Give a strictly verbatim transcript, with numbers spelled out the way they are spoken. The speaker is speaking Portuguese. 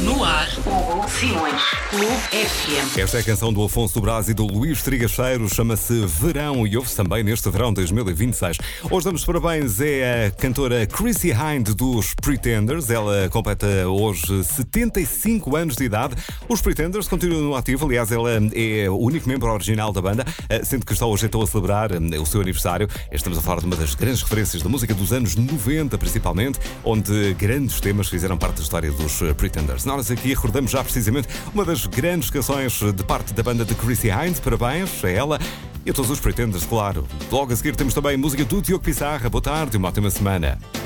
No ar, Hugo Simões, Clube F M. Esta é a canção do Afonso do Brás e do Luís Trigacheiro, chama-se Verão e ouve-se também neste verão dois mil e vinte e seis. Hoje damos parabéns é a cantora Chrissy Hind dos Pretenders. Ela completa hoje setenta e cinco anos de idade. Os Pretenders continuam no ativo, aliás, ela é o único membro original da banda, sendo que está hoje então a celebrar o seu aniversário. Estamos a falar de uma das grandes referências da música dos anos noventa, principalmente, onde grandes temas fizeram parte da história dos Pretenders. Nós aqui recordamos já precisamente uma das grandes canções de parte da banda de Chrissy Hind. Parabéns a ela e a todos os Pretenders, claro. Logo a seguir temos também música do Diogo Pissarra. Boa tarde e uma ótima semana.